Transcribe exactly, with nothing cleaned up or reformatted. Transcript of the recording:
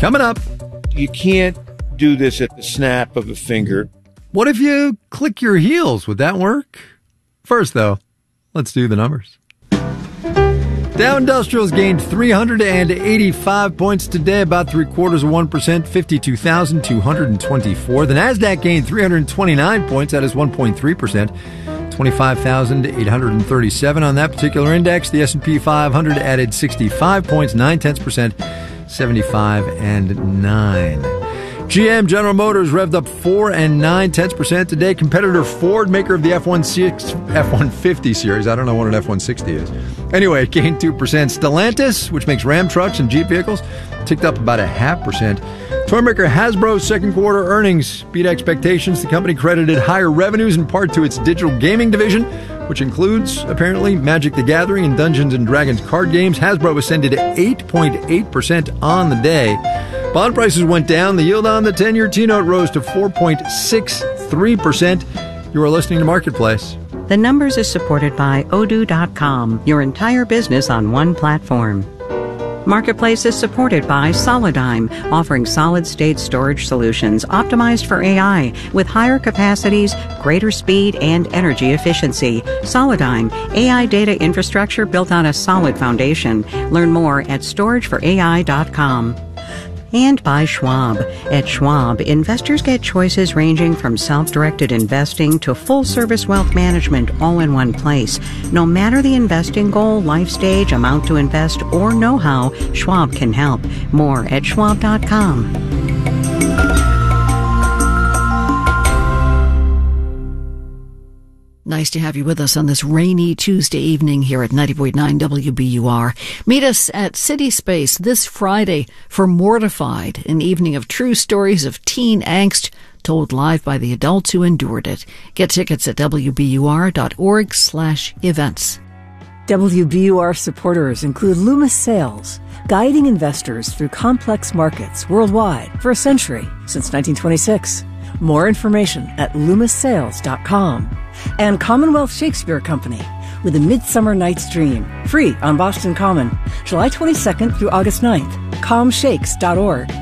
Coming up. You can't do this at the snap of a finger. What if you click your heels? Would that work? First, though, let's do the numbers. Dow Industrials gained three hundred eighty-five points today, about three quarters of one percent, fifty-two thousand two hundred twenty-four. The Nasdaq gained three hundred twenty-nine points, that is one point three percent, twenty-five thousand eight hundred thirty-seven on that particular index. The S and P five hundred added sixty-five points, nine tenths percent, seventy-five and nine. G M, General Motors, revved up four and nine tenths percent today. Competitor Ford, maker of the F one fifty series, I don't know what an F one sixty is. Anyway, it gained two percent. Stellantis, which makes Ram trucks and Jeep vehicles, ticked up about a half percent. Toy maker Hasbro's second quarter earnings beat expectations. The company credited higher revenues in part to its digital gaming division, which includes, apparently, Magic the Gathering and Dungeons and Dragons card games. Hasbro ascended eight point eight percent on the day. Bond prices went down. The yield on the ten-year T-note rose to four point six three percent. You are listening to Marketplace. The Numbers is supported by Odoo dot com, your entire business on one platform. Marketplace is supported by Solidigm, offering solid-state storage solutions optimized for A I with higher capacities, greater speed, and energy efficiency. Solidigm, A I data infrastructure built on a solid foundation. Learn more at storage for A I dot com. And by Schwab. At Schwab, investors get choices ranging from self-directed investing to full-service wealth management all in one place. No matter the investing goal, life stage, amount to invest, or know-how, Schwab can help. More at schwab dot com. Nice to have you with us on this rainy Tuesday evening here at ninety point nine W B U R. Meet us at City Space this Friday for Mortified, an evening of true stories of teen angst told live by the adults who endured it. Get tickets at W B U R dot org slash events. W B U R supporters include Loomis Sales, guiding investors through complex markets worldwide for a century, since nineteen twenty-six. More information at loomis sales dot com. And Commonwealth Shakespeare Company with A Midsummer Night's Dream, free on Boston Common, July twenty-second through August ninth. com shakes dot org.